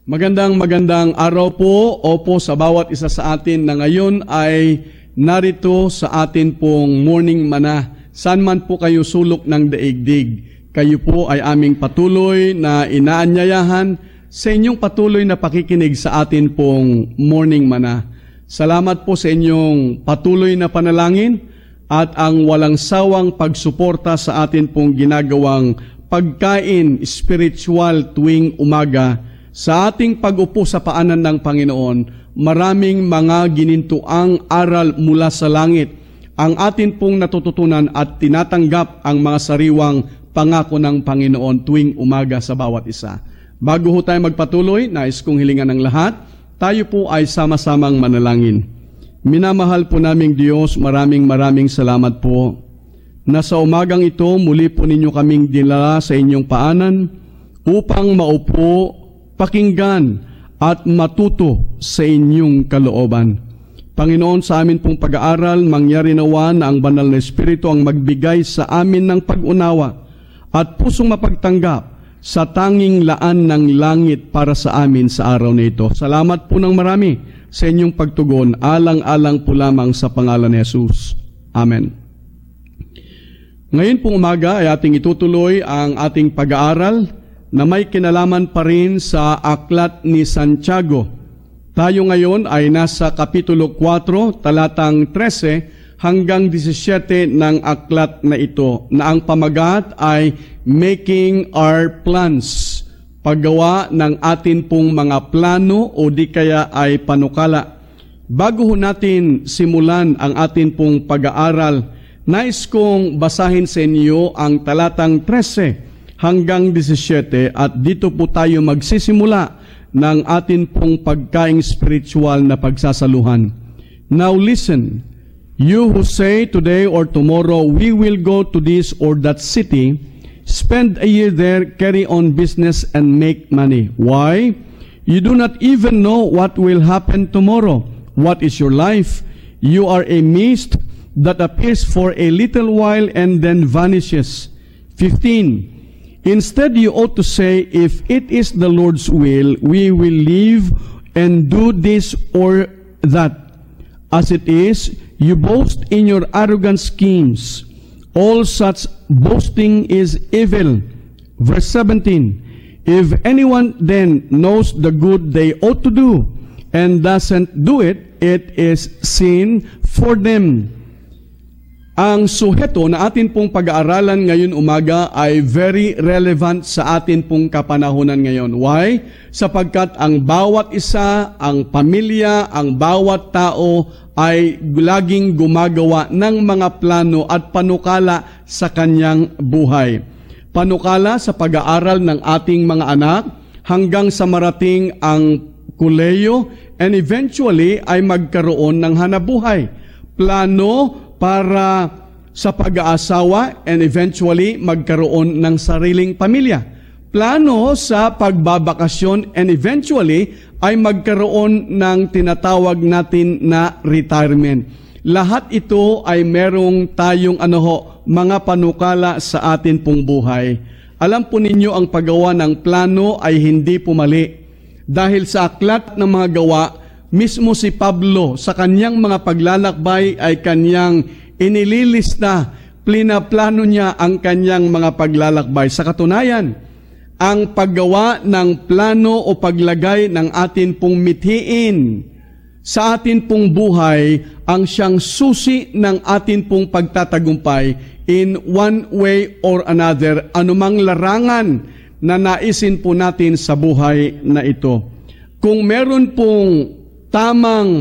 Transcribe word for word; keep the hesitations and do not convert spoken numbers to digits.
Magandang magandang araw po. Opo, sa bawat isa sa atin na ngayon ay narito sa atin pong morning mana. Saan man po kayo sulok ng daigdig, kayo po ay aming patuloy na inaanyayahan sa inyong patuloy na pakikinig sa atin pong morning mana. Salamat po sa inyong patuloy na panalangin at ang walang sawang pagsuporta sa atin pong ginagawang pagkain spiritual tuwing umaga. Sa ating pag-upo sa paanan ng Panginoon, maraming mga ginintuang aral mula sa langit ang atin pong natututunan at tinatanggap ang mga sariwang pangako ng Panginoon tuwing umaga sa bawat isa. Bago ho tayo magpatuloy, nais kong hilingan ng lahat, tayo po ay sama-samang manalangin. Minamahal po naming Diyos, maraming maraming salamat po na sa umagang ito muli po ninyo kaming dinala sa inyong paanan upang maupo, pakinggan at matuto sa inyong kalooban. Panginoon, sa amin pong pag-aaral, mangyari nawa na ang banal na Espiritu ang magbigay sa amin ng pag-unawa at pusong mapagtanggap sa tanging laan ng langit para sa amin sa araw na ito. Salamat po ng marami sa inyong pagtugon, alang-alang po lamang sa pangalan ni Jesus. Amen. Ngayon pong umaga ay ating itutuloy ang ating pag-aaral na may kinalaman pa rin sa aklat ni Santiago. Tayo ngayon ay nasa Kapitulo four, talatang thirteen hanggang seventeen ng aklat na ito, na ang pamagat ay Making Our Plans, paggawa ng atin pong mga plano o di kaya ay panukala. Bago natin simulan ang atin pong pag-aaral, nais kong basahin sa inyo ang talatang thirteen hanggang seventeen at dito po tayo magsisimula ng atin pong pagkaing spiritual na pagsasaluhan. Now listen, you who say today or tomorrow we will go to this or that city, spend a year there, carry on business and make money. Why? You do not even know what will happen tomorrow. What is your life? You are a mist that appears for a little while and then vanishes. fifteen. Instead, you ought to say, if it is the Lord's will, we will live and do this or that. As it is, you boast in your arrogant schemes. All such boasting is evil. Verse seventeen. If anyone then knows the good they ought to do and doesn't do it, it is sin for them. Ang suheto na atin pong pag-aaralan ngayon umaga ay very relevant sa atin pong kapanahunan ngayon. Why? Sapagkat ang bawat isa, ang pamilya, ang bawat tao ay laging gumagawa ng mga plano at panukala sa kanyang buhay. Panukala sa pag-aaral ng ating mga anak hanggang sa marating ang kolehiyo and eventually ay magkaroon ng hanabuhay. Plano para sa pag-aasawa and eventually magkaroon ng sariling pamilya. Plano sa pagbabakasyon and eventually ay magkaroon ng tinatawag natin na retirement. Lahat ito ay merong tayong ano ho, mga panukala sa atin pong buhay. Alam po ninyo, ang paggawa ng plano ay hindi po mali. Dahil sa aklat ng mga gawa, mismo si Pablo sa kanyang mga paglalakbay ay kanyang inililista, plinaplano niya ang kanyang mga paglalakbay. Sa katunayan, ang paggawa ng plano o paglagay ng atin pong mithiin sa atin pong buhay ang siyang susi ng atin pong pagtatagumpay in one way or another, anumang larangan na naisin po natin sa buhay na ito. Kung meron pong tamang